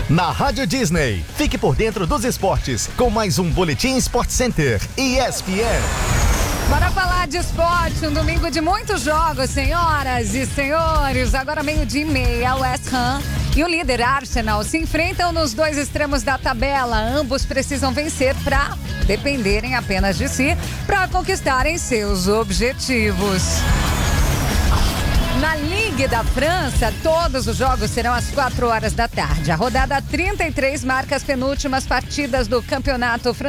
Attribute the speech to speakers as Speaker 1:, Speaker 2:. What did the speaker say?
Speaker 1: Na Rádio Disney, fique por dentro dos esportes com mais um Boletim Sport Center ESPN.
Speaker 2: Bora falar de esporte, um domingo de muitos jogos, senhoras e senhores. Agora 12:30, o West Ham e o líder Arsenal se enfrentam nos dois extremos da tabela. Ambos precisam vencer para dependerem apenas de si, para conquistarem seus objetivos. Na Ligue da França, todos os jogos serão às 4 horas da tarde. A rodada 33 marca as penúltimas partidas do campeonato francês.